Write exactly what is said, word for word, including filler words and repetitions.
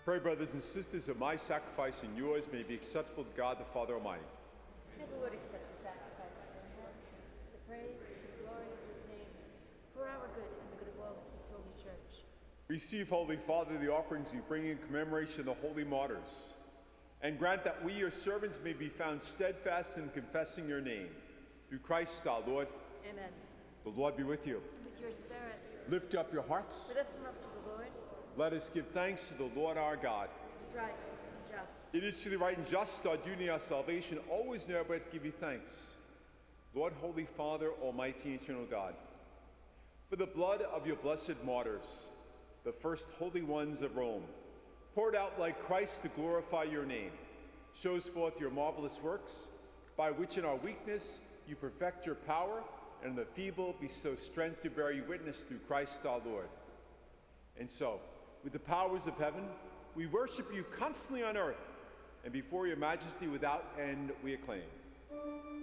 Pray, brothers and sisters, that my sacrifice and yours may be acceptable to God the Father Almighty. May the Lord accept the sacrifice of your hands, the praise and the glory of his name, for our good and the good of all his holy church. Receive, Holy Father, the offerings we bring in commemoration of the holy martyrs, and grant that we, your servants, may be found steadfast in confessing your name. Through Christ our Lord. Amen. The Lord be with you. With your spirit, Lift up your hearts. lift them up to the Lord. Let us give thanks to the Lord our God. It is right and just. It is truly right and just, our duty, our salvation, always and everywhere to give you thanks. Lord, Holy Father, Almighty and eternal God, for the blood of your blessed martyrs, the first holy ones of Rome, poured out like Christ to glorify your name, shows forth your marvelous works, by which in our weakness you perfect your power, and in the feeble bestow strength to bear you witness through Christ our Lord. And so, with the powers of heaven, we worship you constantly on earth, and before your majesty without end we acclaim.